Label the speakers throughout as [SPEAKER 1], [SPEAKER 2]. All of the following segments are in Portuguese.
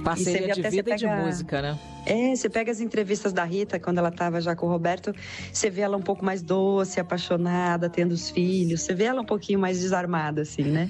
[SPEAKER 1] Parceria de vida e de música, né?
[SPEAKER 2] Você pega as entrevistas da Rita, quando ela estava já com o Roberto, você vê ela um pouco mais doce, apaixonada, tendo os filhos, você vê ela um pouquinho mais desarmada, assim, né?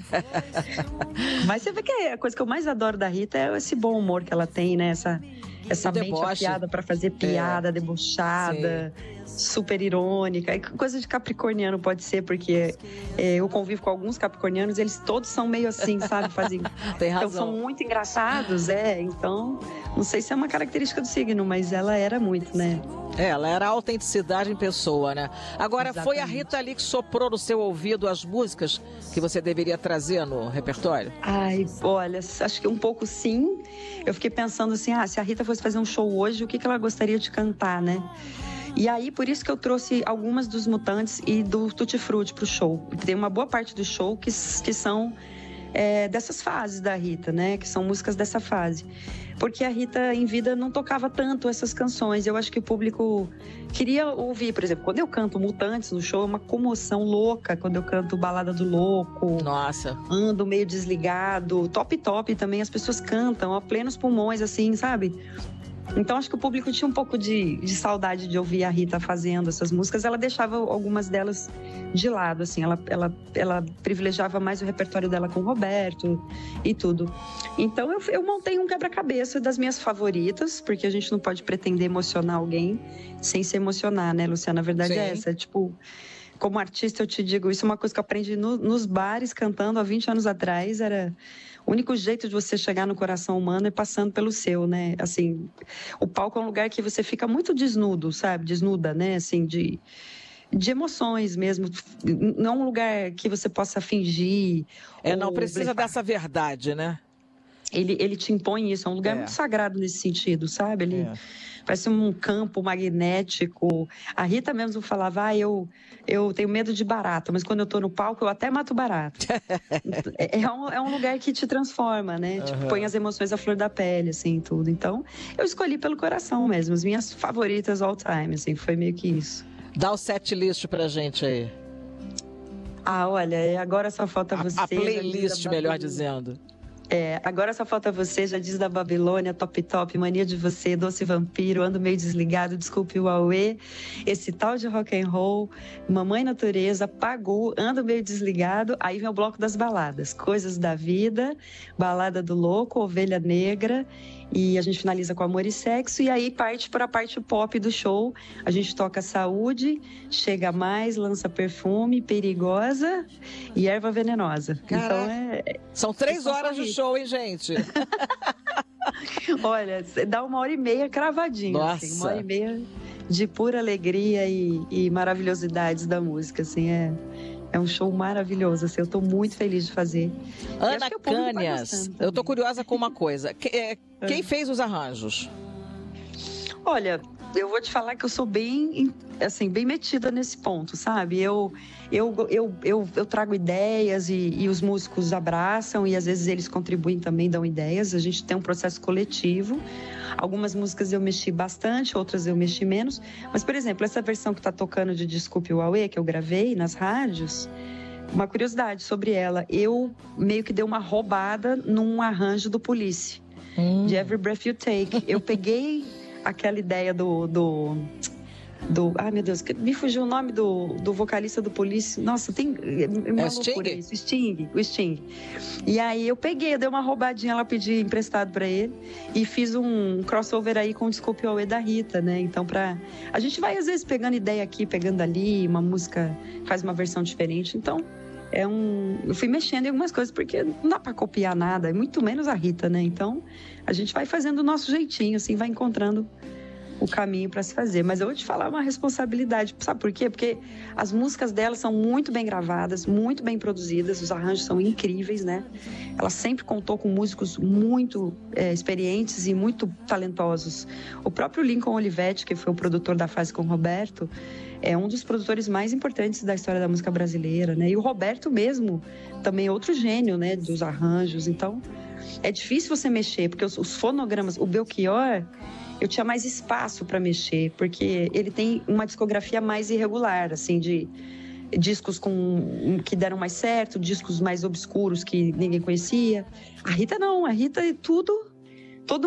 [SPEAKER 2] Mas você vê que a coisa que eu mais adoro da Rita é esse bom humor que ela tem, né? Essa mente afiada para fazer piada, debochada, super irônica. E coisa de capricorniano pode ser, porque eu convivo com alguns capricornianos, eles todos são meio assim, sabe?
[SPEAKER 1] Tem razão.
[SPEAKER 2] Então são muito engraçados, então não sei se é uma característica do signo, mas ela era muito, né?
[SPEAKER 1] Ela era a autenticidade em pessoa, né? Agora, exatamente. Foi a Rita Lee que soprou no seu ouvido as músicas que você deveria trazer no repertório?
[SPEAKER 2] Ai, olha, acho que um pouco sim. Eu fiquei pensando assim, se a Rita fosse fazer um show hoje, o que ela gostaria de cantar, né? E aí, por isso que eu trouxe algumas dos Mutantes e do Tutti Frutti pro show. Tem uma boa parte do show que são dessas fases da Rita, né? Que são músicas dessa fase. Porque a Rita, em vida, não tocava tanto essas canções. Eu acho que o público queria ouvir, por exemplo, quando eu canto Mutantes no show, é uma comoção louca. Quando eu canto Balada do Louco.
[SPEAKER 1] Nossa.
[SPEAKER 2] Ando Meio Desligado. Top Top também, as pessoas cantam a plenos pulmões, assim, sabe? Então, acho que o público tinha um pouco de saudade de ouvir a Rita fazendo essas músicas. Ela deixava algumas delas de lado, assim. Ela privilegiava mais o repertório dela com o Roberto e tudo. Então, eu montei um quebra-cabeça das minhas favoritas, porque a gente não pode pretender emocionar alguém sem se emocionar, né, Luciana? A verdade é essa. Como artista, eu te digo, isso é uma coisa que eu aprendi nos bares, cantando há 20 anos atrás. Era o único jeito de você chegar no coração humano é passando pelo seu, né? Assim, o palco é um lugar que você fica muito desnudo, sabe? Desnuda, né? Assim, de emoções mesmo. Não é um lugar que você possa fingir.
[SPEAKER 1] Não precisa dessa verdade, né?
[SPEAKER 2] Ele te impõe isso, é um lugar muito sagrado nesse sentido, sabe? Ele parece um campo magnético. A Rita mesmo falava, eu tenho medo de barata, mas quando eu tô no palco eu até mato barata. é um lugar que te transforma, né? Tipo, põe as emoções à flor da pele, assim, tudo. Então, eu escolhi pelo coração mesmo, as minhas favoritas all time, assim, foi meio que isso.
[SPEAKER 1] Dá o set list pra gente aí.
[SPEAKER 2] Olha, agora só falta você.
[SPEAKER 1] A playlist, melhor dizendo.
[SPEAKER 2] Agora só falta você, já diz da Babilônia, Top Top, Mania de Você, Doce Vampiro, Ando Meio Desligado, Desculpe o Auê, esse tal de rock and roll, Mamãe Natureza, Pagu, Ando Meio Desligado, aí vem o bloco das baladas, Coisas da Vida, Balada do Louco, Ovelha Negra, e a gente finaliza com Amor e Sexo, e aí parte para a parte pop do show, a gente toca Saúde, Chega Mais, Lança Perfume, Perigosa e Erva Venenosa.
[SPEAKER 1] Caraca. Então são 3 horas de show, hein, gente?
[SPEAKER 2] Olha, dá 1h30 cravadinho.
[SPEAKER 1] Nossa.
[SPEAKER 2] Assim, 1h30 de pura alegria e maravilhosidades da música, assim, é um show maravilhoso, assim, eu tô muito feliz de fazer.
[SPEAKER 1] Ana Cânias, eu tô curiosa com uma coisa, quem fez os arranjos?
[SPEAKER 2] Olha, eu vou te falar que eu sou bem metida nesse ponto, sabe? Eu trago ideias e os músicos abraçam e às vezes eles contribuem também, dão ideias. A gente tem um processo coletivo. Algumas músicas eu mexi bastante, outras eu mexi menos. Mas, por exemplo, essa versão que tá tocando de Desculpe o Auê, que eu gravei nas rádios, uma curiosidade sobre ela, eu meio que dei uma roubada num arranjo do Police, de Every Breath You Take. Eu peguei aquela ideia ai, meu Deus, me fugiu o nome do vocalista do Police. Nossa, tem uma loucura isso. O Sting. E aí eu dei uma roubadinha lá, pedi emprestado pra ele e fiz um crossover aí com o Desculpe o Auê da Rita, né? Então a gente vai às vezes pegando ideia aqui, pegando ali, uma música faz uma versão diferente. Então eu fui mexendo em algumas coisas, porque não dá pra copiar nada, muito menos a Rita, né? Então a gente vai fazendo o nosso jeitinho, assim, vai encontrando o caminho para se fazer. Mas eu vou te falar uma responsabilidade, sabe por quê? Porque as músicas dela são muito bem gravadas, muito bem produzidas, os arranjos são incríveis, né? Ela sempre contou com músicos muito experientes e muito talentosos. O próprio Lincoln Olivetti, que foi o produtor da fase com o Roberto, é um dos produtores mais importantes da história da música brasileira, né? E o Roberto mesmo, também é outro gênio, né? Dos arranjos. Então, é difícil você mexer, porque os fonogramas, o Belchior, eu tinha mais espaço para mexer, porque ele tem uma discografia mais irregular, assim, de discos que deram mais certo, discos mais obscuros que ninguém conhecia. A Rita não, a Rita é tudo